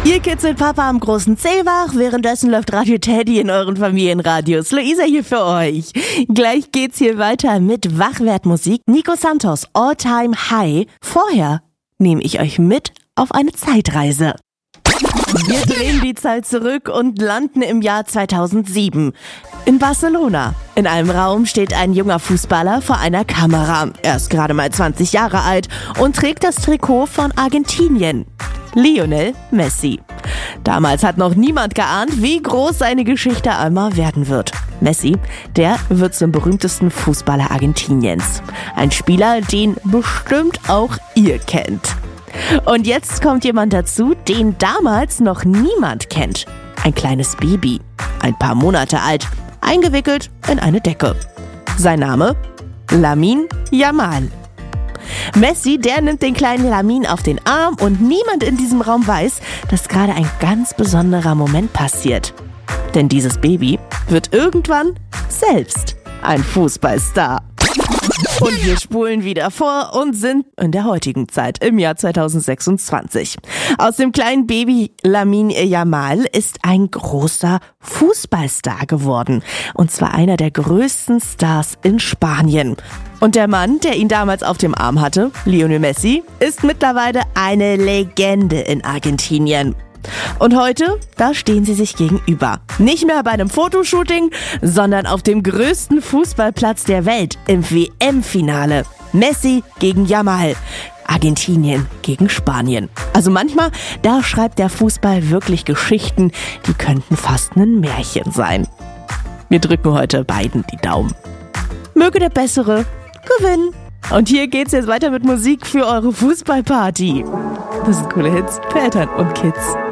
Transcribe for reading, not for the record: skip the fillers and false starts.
Ihr kitzelt Papa am großen Zeh wach, währenddessen läuft Radio Teddy in euren Familienradios. Luisa hier für euch. Gleich geht's hier weiter mit Wachwertmusik. Nico Santos, All Time High. Vorher nehme ich euch mit auf eine Zeitreise. Wir drehen die Zeit zurück und landen im Jahr 2007. In Barcelona. In einem Raum steht ein junger Fußballer vor einer Kamera. Er ist gerade mal 20 Jahre alt und trägt das Trikot von Argentinien. Lionel Messi. Damals hat noch niemand geahnt, wie groß seine Geschichte einmal werden wird. Messi, der wird zum berühmtesten Fußballer Argentiniens. Ein Spieler, den bestimmt auch ihr kennt. Und jetzt kommt jemand dazu, den damals noch niemand kennt. Ein kleines Baby, ein paar Monate alt, eingewickelt in eine Decke. Sein Name? Lamine Yamal. Messi, der nimmt den kleinen Lamine auf den Arm und niemand in diesem Raum weiß, dass gerade ein ganz besonderer Moment passiert. Denn dieses Baby wird irgendwann selbst ein Fußballstar. Und wir spulen wieder vor und sind in der heutigen Zeit, im Jahr 2026. Aus dem kleinen Baby Lamine Yamal ist ein großer Fußballstar geworden. Und zwar einer der größten Stars in Spanien. Und der Mann, der ihn damals auf dem Arm hatte, Lionel Messi, ist mittlerweile eine Legende in Argentinien. Und heute, da stehen sie sich gegenüber. Nicht mehr bei einem Fotoshooting, sondern auf dem größten Fußballplatz der Welt im WM-Finale. Messi gegen Yamal. Argentinien gegen Spanien. Also manchmal, da schreibt der Fußball wirklich Geschichten, die könnten fast ein Märchen sein. Wir drücken heute beiden die Daumen. Möge der Bessere gewinnen. Und hier geht's jetzt weiter mit Musik für eure Fußballparty. Das sind coole Hits für Eltern und Kids.